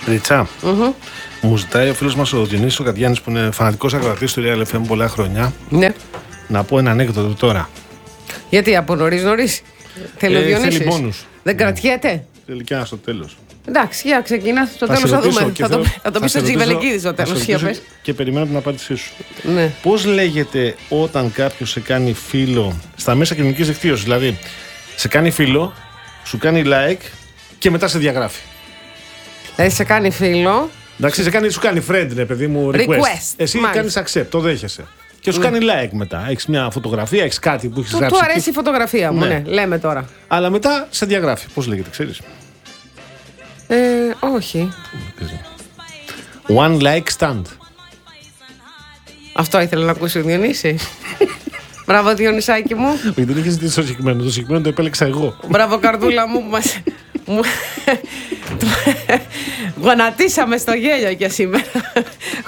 Ρίτσα, μου ζητάει ο φίλος μας ο Διονύσης ο Κατιάνης, που είναι φανατικός ακροατής του Real FM πολλά χρόνια, να πω ένα ανέκδοτο τώρα. Γιατί από νωρίς θέλει ο Διονύσης. Θέλει μόνους. Δεν κρατιέται. Θέλει και ένα στο τέλος. Εντάξει, για ξεκινά. Στο τέλος θα δούμε. Θα το πει στο Τζιβελεκίδη στο τέλος. Και περιμένω την απάντησή σου. Ναι. Πώς λέγεται όταν κάποιος σε κάνει φίλο στα μέσα κοινωνικής δικτύωσης? Δηλαδή, σε κάνει φίλο, σου κάνει like και μετά σε διαγράφει. Δηλαδή, σε κάνει φίλο. Εντάξει, σου κάνει friend, ρε παιδί μου, request. Εσύ κάνεις accept, το δέχεσαι. Και σου κάνει like μετά. Έχεις μια φωτογραφία, έχεις κάτι που έχεις γράψει. Του αρέσει η φωτογραφία μου, ναι, λέμε τώρα. Αλλά μετά σε διαγράφει. Πώς λέγεται, ξέρεις? Όχι. One like stand. Αυτό ήθελε να ακούσει ο Διονύσης. Μπράβο, Διονυσάκη μου. Όχι, δεν είχε ζητήσει το συγκεκριμένο. Το συγκεκριμένο το επέλεξα εγώ. Μπράβο, καρδούλα μου. Γονατίσαμε στο γέλιο και σήμερα.